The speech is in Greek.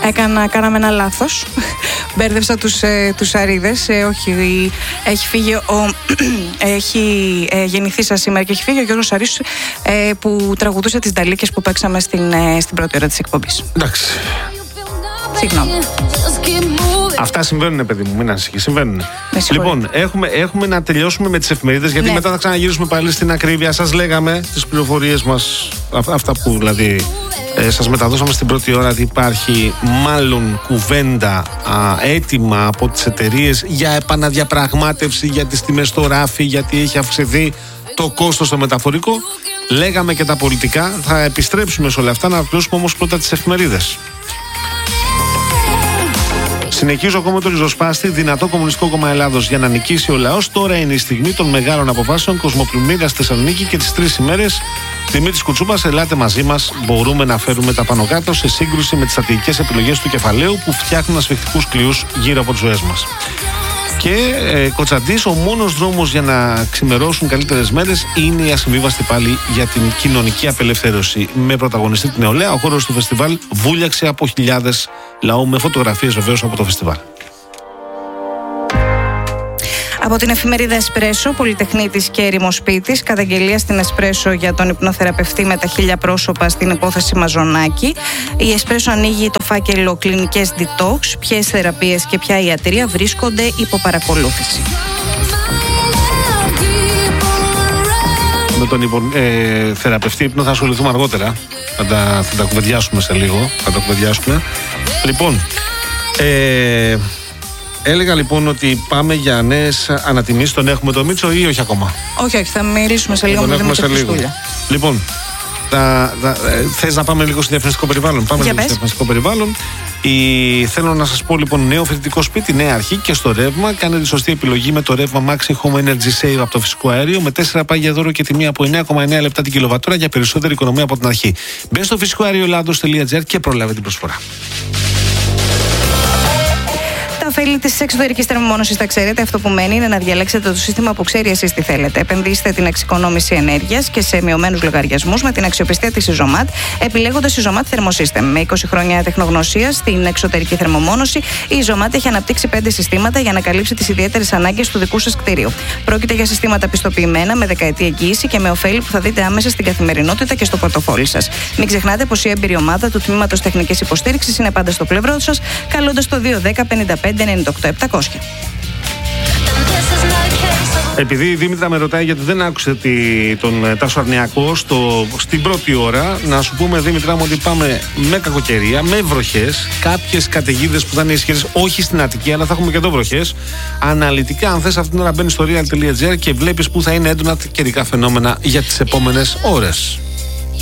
Κάναμε ένα λάθος. Μπέρδεψα τους Αρίδες. Όχι, έχει γεννηθεί σας σήμερα και έχει φύγει ο Γιώργος Αρής που τραγουδούσε τις Νταλίκες που παίξαμε στην πρώτη ώρα της εκπομπής. Εντάξει. Συγγνώμη. Αυτά συμβαίνουν, παιδί μου, μην ανησυχείς, συμβαίνουν. Λοιπόν, έχουμε να τελειώσουμε με τις εφημερίδες, γιατί μετά θα ξαναγυρίσουμε πάλι στην ακρίβεια. Σας λέγαμε τις πληροφορίες μας, αυτά που δηλαδή σας μεταδώσαμε στην πρώτη ώρα, ότι υπάρχει μάλλον κουβέντα έτοιμα από τις εταιρείες για επαναδιαπραγμάτευση για τις τιμές στο ράφι, γιατί έχει αυξηθεί το κόστος στο μεταφορικό. Λέγαμε και τα πολιτικά, θα επιστρέψουμε σε όλα αυτά, να κλείσουμε όμως πρώτα τις εφημερίδες. Συνεχίζω ακόμα το ριζοσπάστη. Δυνατό Κομμουνιστικό Κόμμα Ελλάδος για να νικήσει ο λαός. Τώρα είναι η στιγμή των μεγάλων αποφάσεων. Κοσμοπλημμύρα στη Θεσσαλονίκη και τις 3 ημέρες. Δημήτρης Κουτσούπας, ελάτε μαζί μας. Μπορούμε να φέρουμε τα πάνω κάτω σε σύγκρουση με τις στρατηγικές επιλογές του κεφαλαίου που φτιάχνουν ασφικτικούς κλειούς γύρω από τις ζωές μας. Και Κοτσαντής, ο μόνος δρόμος για να ξημερώσουν καλύτερες μέρες είναι η ασυμβίβαστη πάλι για την κοινωνική απελευθέρωση. Με πρωταγωνιστή την νεολαία, ο χώρος του φεστιβάλ βούλιαξε από χιλιάδες λαού, με φωτογραφίες βεβαίως από το φεστιβάλ. Από την εφημερίδα Εσπρέσο, Πολυτεχνίτης και ερημοσπίτης, καταγγελία στην Εσπρέσο για τον υπνοθεραπευτή με τα 1000 πρόσωπα στην υπόθεση Μαζονάκη. Η Εσπρέσο ανοίγει το φάκελο κλινικές detox, ποιες θεραπείες και ποια ιατρία βρίσκονται υπό παρακολούθηση. Με τον θεραπευτή ύπνο θα ασχοληθούμε αργότερα. Θα τα κουβεντιάσουμε σε λίγο. Λοιπόν, έλεγα λοιπόν ότι πάμε για νέες ανατιμήσεις. Τον έχουμε το Μίτσο ή όχι ακόμα? Όχι, θα μιλήσουμε σε λίγο με τον Δημήτρη Χριστούλια. Λοιπόν, θες να πάμε λίγο στο διαφημιστικό περιβάλλον? Πάμε λίγο στο διαφημιστικό περιβάλλον. Θέλω να σας πω λοιπόν, νέο φοιτητικό σπίτι, νέα αρχή και στο ρεύμα. Κάνετε τη σωστή επιλογή με το ρεύμα Maxi Home Energy Save από το φυσικό αέριο, με 4 πάγια δώρο και τιμή από 9,9 λεπτά την κιλοβατόρα για περισσότερη οικονομία από την αρχή. Μπες στο φυσικοαερioelados.gr και προλάβετε την προσφορά. Τα ωφέλη της εξωτερικής θερμομόνωσης τα ξέρετε. Αυτό που μένει είναι να διαλέξετε το σύστημα που ξέρει εσείς τι θέλετε. Επενδύστε την εξοικονόμηση ενέργειας και σε μειωμένους λογαριασμούς με την αξιοπιστία της Isomat, επιλέγοντας Isomat Thermosystem. Με 20 χρόνια τεχνογνωσία στην εξωτερική θερμομόνωση, η Isomat έχει αναπτύξει 5 συστήματα για να καλύψει τις ιδιαίτερες ανάγκες του δικού σας κτίριου. Πρόκειται για συστήματα πιστοποιημένα με δεκαετή εγγύηση και με ωφέλη που θα δείτε άμεσα στην καθημερινότητα και στο πορτοφόλι σας. Μην ξεχνάτε πως η έμπειρη ομάδα του Τμήματος Τεχνικής Υποστήριξης είναι πάντα στο πλευρό σας, καλώντας το 210 55 98 700. Επειδή η Δήμητρα με ρωτάει γιατί δεν άκουσε τον Τάσο Αρνιακό στην πρώτη ώρα, να σου πούμε, Δήμητρα μου, ότι πάμε με κακοκαιρία, με βροχές, κάποιες καταιγίδες που θα είναι ισχυρές, όχι στην Αττική, αλλά θα έχουμε και εδώ βροχές. Αναλυτικά, αν θες, αυτήν την ώρα μπαίνεις στο real.gr και βλέπεις που θα είναι έντονα καιρικά φαινόμενα για τις επόμενες ώρες.